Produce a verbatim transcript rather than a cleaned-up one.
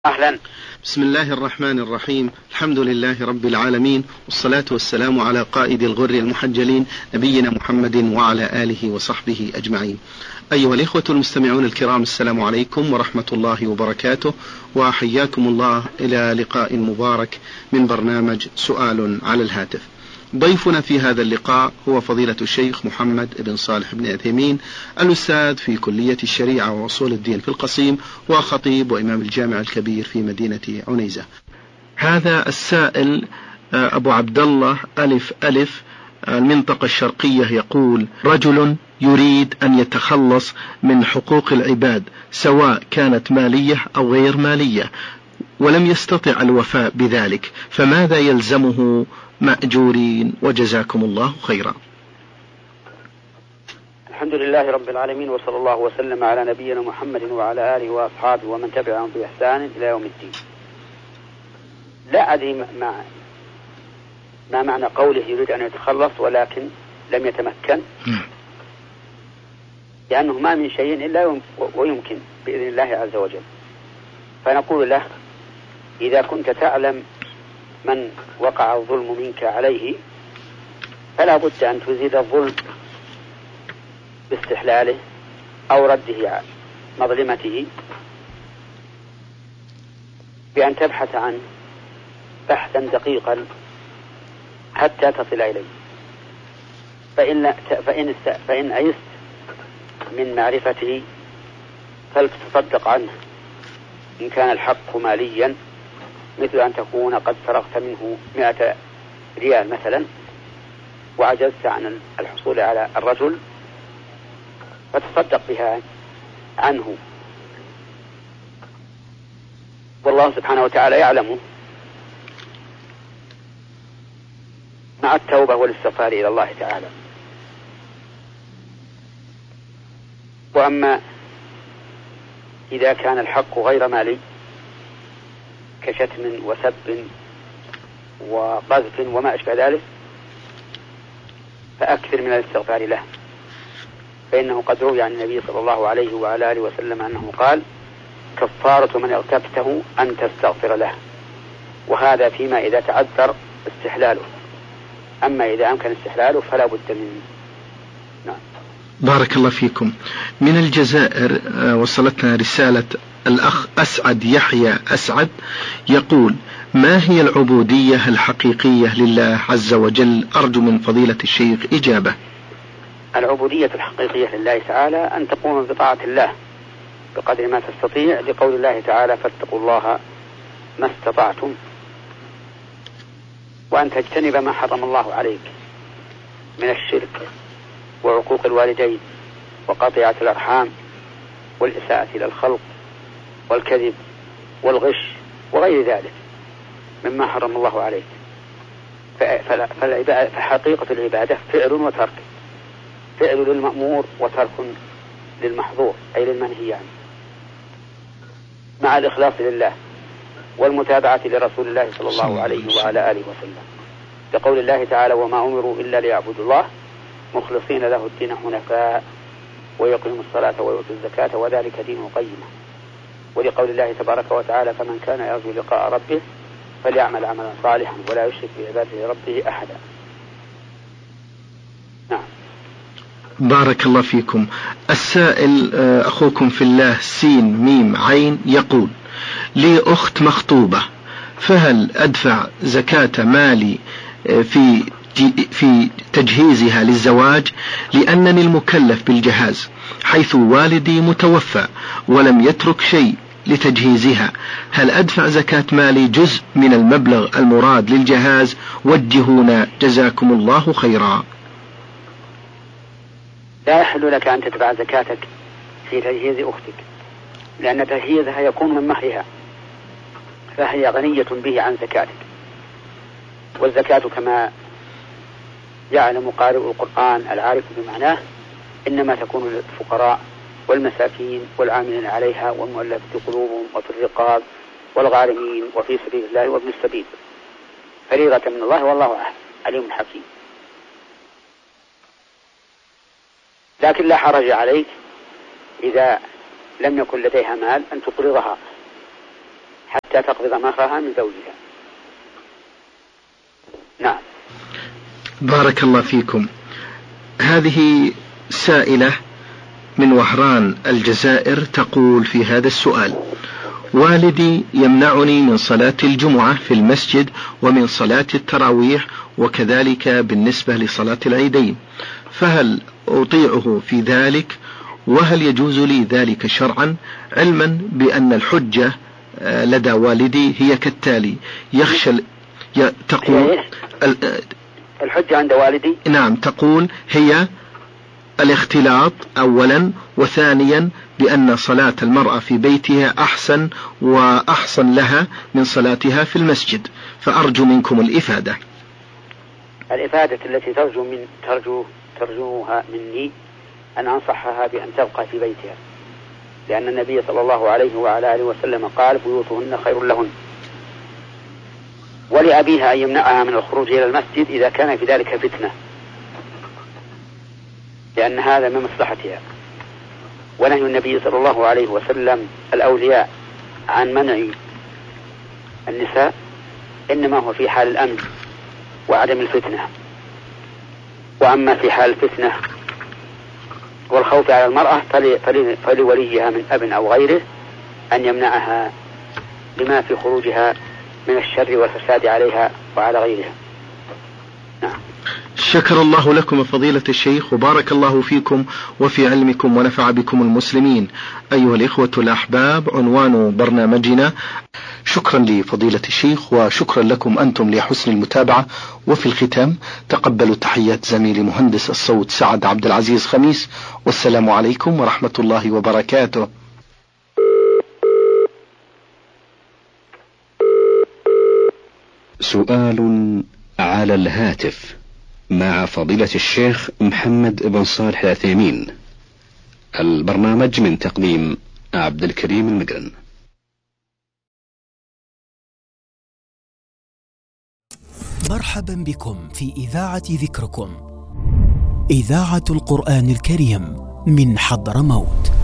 أهلا. بسم الله الرحمن الرحيم. الحمد لله رب العالمين، والصلاة والسلام على قائد الغر المحجلين نبينا محمد وعلى آله وصحبه أجمعين. أيها الإخوة المستمعون الكرام، السلام عليكم ورحمة الله وبركاته، وحياكم الله إلى لقاء مبارك من برنامج سؤال على الهاتف. ضيفنا في هذا اللقاء هو فضيلة الشيخ محمد بن صالح بن عثيمين، الأستاذ في كلية الشريعة وأصول الدين في القصيم، وخطيب وإمام الجامع الكبير في مدينة عنيزة. هذا السائل أبو عبد الله ألف ألف المنطقة الشرقية يقول: رجل يريد أن يتخلص من حقوق العباد سواء كانت مالية أو غير مالية، ولم يستطع الوفاء بذلك، فماذا يلزمه مأجورين؟ وجزاكم الله خيرا. الحمد لله رب العالمين، وصلى الله وسلم على نبينا محمد وعلى آله وأصحابه ومن تبعهم بإحسان إلى يوم الدين. لا أدري ما, ما معنى قوله يريد أن يتخلص ولكن لم يتمكن، لأنه ما من شيء إلا ويمكن بإذن الله عز وجل. فنقول له: إذا كنت تعلم من وقع الظلم منك عليه فلا بد أن تزيد الظلم باستحلاله أو رده عن مظلمته بأن تبحث عنه بحثا دقيقا حتى تصل إليه. فإن, فإن, فإن أيست من معرفته فلتصدق عنه إن كان الحق ماليا، مثل أن تكون قد فرغت منه مئة ريال مثلا وعجزت عن الحصول على الرجل، فتصدق بها عنه، والله سبحانه وتعالى يعلمه، مع التوبة والاستغفار إلى الله تعالى. وأما إذا كان الحق غير مالي كشتم وسب وقذف وما أشبه ذلك، فأكثر من الاستغفار له، فإنه قد روي عن النبي صلى الله عليه وعلى آله وسلم أنه قال: كفارة من اغتبته أن تستغفر له. وهذا فيما إذا تعذر استحلاله، أما إذا أمكن استحلاله فلا بد منه. نعم. بارك الله فيكم. من الجزائر وصلتنا رسالة الأخ أسعد يحيى أسعد يقول: ما هي العبودية الحقيقية لله عز وجل؟ أرجو من فضيلة الشيخ إجابة. العبودية الحقيقية لله تعالى أن تقوم بطاعة الله بقدر ما تستطيع، لقول الله تعالى: فاتقوا الله ما استطعتم، وأن تجتنب ما حرم الله عليك من الشرك وعقوق الوالدين وقطيعة الأرحام والإساءة إلى الخلق والكذب والغش وغير ذلك مما حرم الله عليك. فحقيقة العبادة فعل وترك، فعل للمأمور وترك للمحظور أي للمنهي عنه، مع الإخلاص لله والمتابعة لرسول الله صلى الله عليه وعلى آله وسلم، لقول الله تعالى: وما أمروا إلا ليعبدوا الله مخلصين له الدين حنفاء ويقيموا الصلاة ويؤتوا الزكاة وذلك دين قيمة، ولقول الله تبارك وتعالى: فمن كان يرجو لقاء ربه فليعمل عملا صالحا ولا يشرك بعبادة ربه أحدا. نعم. بارك الله فيكم. السائل أخوكم في الله سين ميم عين يقول: لي أخت مخطوبة، فهل أدفع زكاة مالي في في تجهيزها للزواج؟ لأنني المكلف بالجهاز، حيث والدي متوفى ولم يترك شيء لتجهيزها. هل أدفع زكاة مالي جزء من المبلغ المراد للجهاز؟ وجهونا جزاكم الله خيرا. لا يحل لك أن تدفع زكاتك في تجهيز أختك، لأن تجهيزها يكون من مهرها، فهي غنية به عن زكاتك. والزكاة كما يعلم قارئ القرآن العارف بمعناه إنما تكون للفقراء والمساكين والعاملين عليها والمؤلفة قلوبهم وفي الرقاب والغارمين وفي سبيل الله وابن السبيل، فريضة من الله والله عليم حكيم. لكن لا حرج عليك إذا لم يكن لديها مال أن تقرضها حتى تقبض مهرها من زوجها. نعم. بارك الله فيكم. هذه سائلة من وهران الجزائر تقول في هذا السؤال: والدي يمنعني من صلاة الجمعة في المسجد ومن صلاة التراويح، وكذلك بالنسبة لصلاة العيدين، فهل أطيعه في ذلك؟ وهل يجوز لي ذلك شرعا، علما بأن الحجة لدى والدي هي كالتالي: يخشى تقول الحجة عند والدي. نعم، تقول هي الاختلاط أولا، وثانيا بأن صلاة المرأة في بيتها أحسن وأحسن لها من صلاتها في المسجد، فأرجو منكم الإفادة. الإفادة التي ترجو من ترجو ترجوها مني أن أنصحها بأن تبقى في بيتها، لأن النبي صلى الله عليه وعلى آله وسلم قال: بيوتهن خير لهن. ولأبيها أن يمنعها من الخروج إلى المسجد إذا كان في ذلك فتنة، لأن هذا من مصلحتها. ونهي النبي صلى الله عليه وسلم الأولياء عن منع النساء إنما هو في حال الأمن وعدم الفتنة. وأما في حال الفتنة والخوف على المرأة فلوليها من أب أو غيره أن يمنعها لما في خروجها من الشر والفساد عليها وعلى غيرها. نعم. شكر الله لكم فضيلة الشيخ، وبارك الله فيكم وفي علمكم ونفع بكم المسلمين. أيها الإخوة الأحباب، عنوان برنامجنا. شكرا لفضيلة الشيخ، وشكرا لكم أنتم لحسن المتابعة. وفي الختام تقبلوا تحيات زميلي مهندس الصوت سعد عبد العزيز خميس، والسلام عليكم ورحمة الله وبركاته. سؤال على الهاتف مع فضيلة الشيخ محمد بن صالح العثيمين. البرنامج من تقديم عبد الكريم المقرن. مرحبا بكم في إذاعة ذكركم، إذاعة القرآن الكريم من حضرموت.